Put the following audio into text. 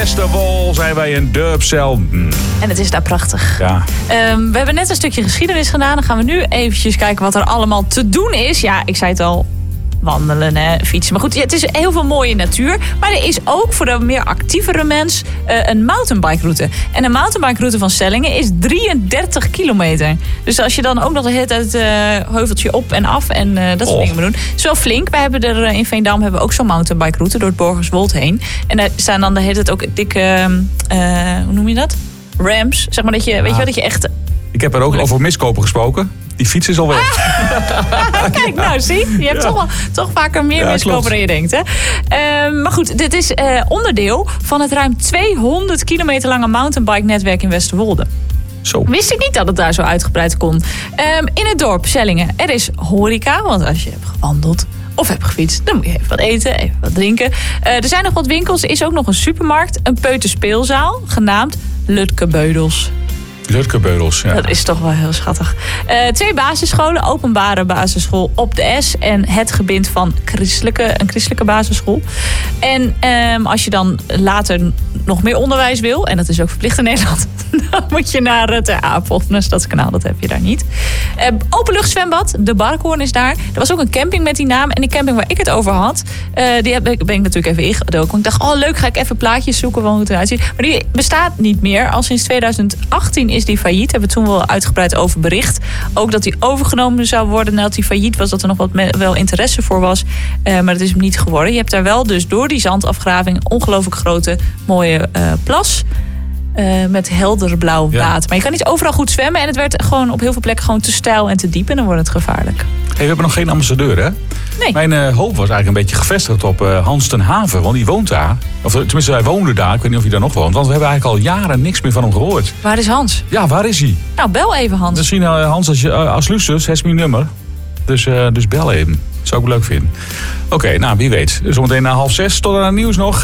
Westerwolde zijn wij in Durpsel. En het is daar prachtig. Ja. We hebben net een stukje geschiedenis gedaan. Dan gaan we nu eventjes kijken wat er allemaal te doen is. Ja, ik zei het al. Wandelen, fietsen. Maar goed, het is heel veel mooie natuur. Maar er is ook voor de meer actievere mens een mountainbike route. En een mountainbike route van Sellingen is 33 kilometer. Dus als je dan ook nog de hele tijd heuveltje op en af en dat soort dingen moet doen. Het is wel flink. Wij hebben er in Veendam hebben we ook zo'n mountainbike route door het Borgerswold heen. En daar staan dan de hele tijd ook dikke, hoe noem je dat? Ramps. Zeg maar dat je, weet je wel, dat je echt... Ik heb er ook over miskopen gesproken. Die fiets is al weg. Kijk, nou zie. Je hebt toch vaker meer miskopen dan je denkt. Hè? Maar goed, dit is onderdeel van het ruim 200 kilometer lange mountainbike-netwerk in Westerwolde. Zo. Wist ik niet dat het daar zo uitgebreid kon. In het dorp Sellingen, er is horeca. Want als je hebt gewandeld of hebt gefietst, dan moet je even wat eten, even wat drinken. Er zijn nog wat winkels. Er is ook nog een supermarkt. Een peuterspeelzaal, genaamd Lutkebeudels. Lutkebeudels, ja. Dat is toch wel heel schattig. 2 basisscholen, openbare basisschool op de S en het gebind van een christelijke basisschool. En als je dan later nog meer onderwijs wil, en dat is ook verplicht in Nederland, dan moet je naar Ter Apel of naar Stadskanaal, dat heb je daar niet. Openluchtzwembad, de Barkhoorn is daar. Er was ook een camping met die naam en die camping waar ik het over had, die ben ik natuurlijk even ingedoken. Ik dacht, leuk, ga ik even plaatjes zoeken van hoe het eruit ziet. Maar die bestaat niet meer. Al sinds 2018 is die failliet. Hebben we toen wel uitgebreid over bericht. Ook dat die overgenomen zou worden nadat die failliet was. Dat er nog wel interesse voor was. Maar dat is hem niet geworden. Je hebt daar wel dus door die zandafgraving een ongelooflijk grote mooie plas. Met helder blauw water. Maar je kan niet overal goed zwemmen. En het werd gewoon op heel veel plekken gewoon te steil en te diep. En dan wordt het gevaarlijk. Hey, we hebben nog geen ambassadeur, hè? Nee. Mijn hoop was eigenlijk een beetje gevestigd op Hans ten Haven. Want die woont daar. Of tenminste, hij woonde daar. Ik weet niet of hij daar nog woont. Want we hebben eigenlijk al jaren niks meer van hem gehoord. Waar is Hans? Ja, waar is hij? Nou, bel even Hans. Misschien Hans als Luusters, heeft mijn nummer. Dus bel even. Zou ik leuk vinden. Oké, nou wie weet. Zometeen na 5:30 tot aan het nieuws nog.